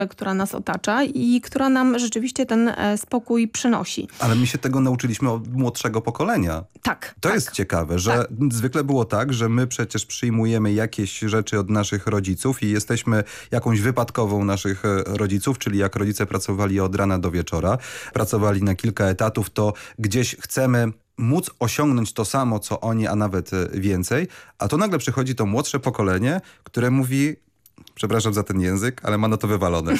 która nas otacza i która nam rzeczywiście ten spokój przynosi. Ale my się tego nauczyliśmy od młodszego pokolenia. Tak. To jest ciekawe, że zwykle było tak, że my przecież przyjmujemy jakieś rzeczy od naszych rodziców i jesteśmy jakąś wypadkową naszych rodziców, czyli jak rodzice pracowali od rana do wieczora, pracowali na kilka etatów, to gdzieś chcemy móc osiągnąć to samo, co oni, a nawet więcej, a to nagle przychodzi to młodsze pokolenie, które mówi: przepraszam za ten język, ale ma na to wywalone.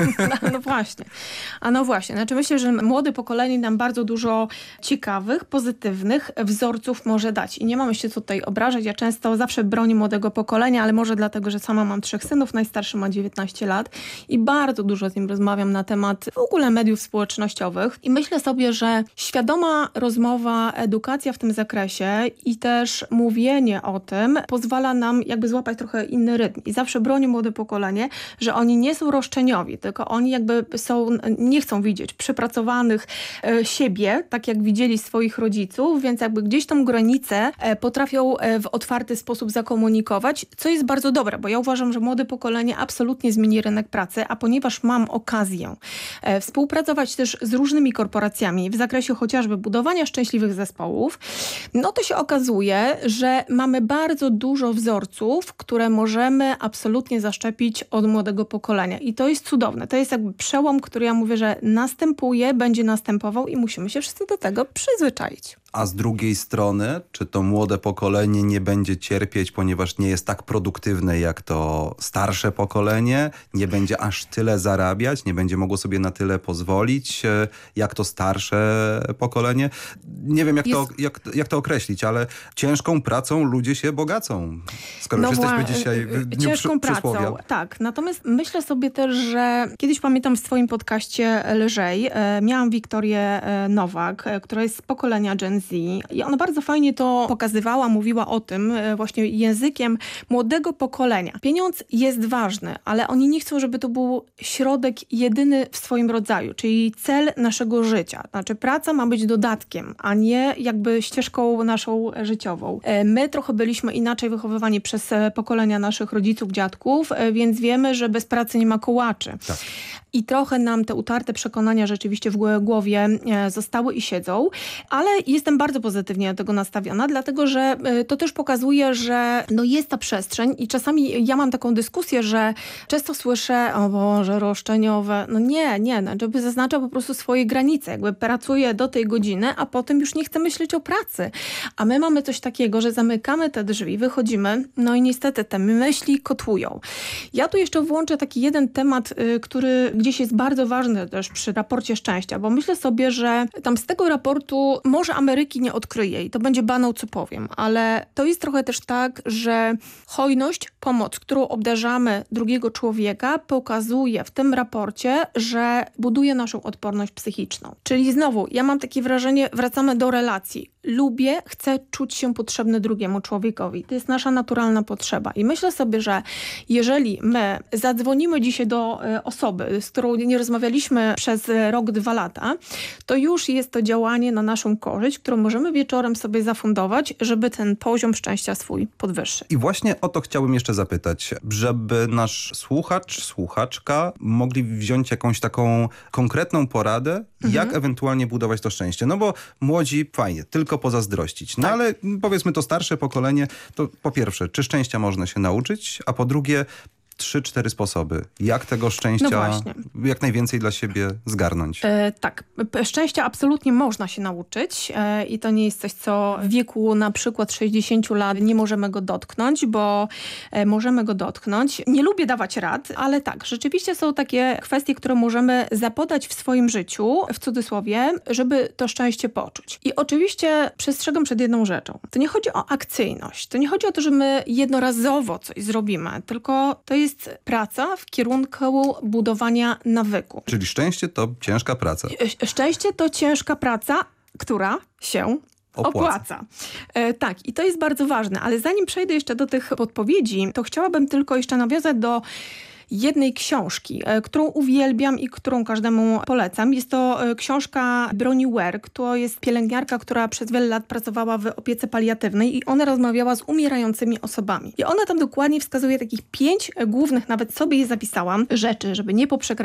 No właśnie. Znaczy myślę, że młode pokolenie nam bardzo dużo ciekawych, pozytywnych wzorców może dać. I nie mamy się tutaj obrażać. Ja często zawsze bronię młodego pokolenia, ale może dlatego, że sama mam 3 synów. Najstarszy ma 19 lat i bardzo dużo z nim rozmawiam na temat w ogóle mediów społecznościowych. I myślę sobie, że świadoma rozmowa, edukacja w tym zakresie i też mówienie o tym pozwala nam jakby złapać trochę inny rytm. I zawsze bronię młode pokolenie, że oni nie są roszczeniowi, tylko oni jakby nie chcą widzieć przepracowanych siebie, tak jak widzieli swoich rodziców, więc jakby gdzieś tą granicę potrafią w otwarty sposób zakomunikować, co jest bardzo dobre, bo ja uważam, że młode pokolenie absolutnie zmieni rynek pracy, a ponieważ mam okazję współpracować też z różnymi korporacjami w zakresie chociażby budowania szczęśliwych zespołów, no to się okazuje, że mamy bardzo dużo wzorców, które możemy absolutnie zaszczepić od młodego pokolenia. I to jest cudowne. To jest jakby przełom, który ja mówię, że następuje, będzie następował i musimy się wszyscy do tego przyzwyczaić. A z drugiej strony, czy to młode pokolenie nie będzie cierpieć, ponieważ nie jest tak produktywne jak to starsze pokolenie, nie będzie aż tyle zarabiać, nie będzie mogło sobie na tyle pozwolić, jak to starsze pokolenie? Nie wiem, jak to określić, ale ciężką pracą ludzie się bogacą. Skoro już jesteśmy dzisiaj w dniu ciężką przysłowia. pracą, tak. Natomiast myślę sobie też, że kiedyś pamiętam w swoim podcaście Lżej, miałam Wiktorię Nowak, która jest z pokolenia Gen Z i ona bardzo fajnie to pokazywała, mówiła o tym właśnie językiem młodego pokolenia. Pieniądz jest ważny, ale oni nie chcą, żeby to był środek jedyny w swoim rodzaju, czyli cel naszego życia. Znaczy praca ma być dodatkiem, a nie jakby ścieżką naszą życiową. My trochę byliśmy inaczej wychowywani przez pokolenia naszych rodziców, dziadków, więc wiemy, że bez pracy nie ma kołaczy. Tak. I trochę nam te utarte przekonania rzeczywiście w głowie zostały i siedzą, ale jestem bardzo pozytywnie do tego nastawiona, dlatego że to też pokazuje, że no jest ta przestrzeń i czasami ja mam taką dyskusję, że często słyszę: o Boże, roszczeniowe. No nie, żeby zaznacza po prostu swoje granice. Jakby pracuję do tej godziny, a potem już nie chcę myśleć o pracy. A my mamy coś takiego, że zamykamy te drzwi, wychodzimy, no i niestety te myśli kotłują. Ja tu jeszcze włączę taki jeden temat, który gdzieś jest bardzo ważny też przy raporcie szczęścia, bo myślę sobie, że tam z tego raportu może Ameryki nie odkryje i to będzie banał, co powiem, ale to jest trochę też tak, że hojność, pomoc, którą obdarzamy drugiego człowieka, pokazuje w tym raporcie, że buduje naszą odporność psychiczną. Czyli znowu, ja mam takie wrażenie, wracamy do relacji. Lubię, chcę czuć się potrzebny drugiemu człowiekowi. To jest nasza naturalna potrzeba. I myślę sobie, że jeżeli my zadzwonimy dzisiaj do osoby, z którą nie rozmawialiśmy przez rok, 2 lata, to już jest to działanie na naszą korzyść, którą możemy wieczorem sobie zafundować, żeby ten poziom szczęścia swój podwyższyć. I właśnie o to chciałbym jeszcze zapytać, żeby nasz słuchacz, słuchaczka mogli wziąć jakąś taką konkretną poradę, jak ewentualnie budować to szczęście. No bo młodzi, fajnie, tylko pozazdrościć. No tak. Ale powiedzmy to starsze pokolenie, to po pierwsze, czy szczęścia można się nauczyć, a po drugie 3-4 sposoby, jak tego szczęścia jak najwięcej dla siebie zgarnąć. Tak, szczęścia absolutnie można się nauczyć i to nie jest coś, co w wieku na przykład 60 lat nie możemy go dotknąć, bo możemy go dotknąć. Nie lubię dawać rad, ale tak, rzeczywiście są takie kwestie, które możemy zapodać w swoim życiu, w cudzysłowie, żeby to szczęście poczuć. I oczywiście przestrzegam przed jedną rzeczą. To nie chodzi o akcyjność, to nie chodzi o to, że my jednorazowo coś zrobimy, tylko to jest praca w kierunku budowania nawyku. Czyli szczęście to ciężka praca. Szczęście to ciężka praca, która się opłaca. Tak, i to jest bardzo ważne. Ale zanim przejdę jeszcze do tych podpowiedzi, to chciałabym tylko jeszcze nawiązać do jednej książki, którą uwielbiam i którą każdemu polecam. Jest to książka Bronnie Ware. To jest pielęgniarka, która przez wiele lat pracowała w opiece paliatywnej i ona rozmawiała z umierającymi osobami. I ona tam dokładnie wskazuje takich 5 głównych, nawet sobie je zapisałam, rzeczy, żeby nie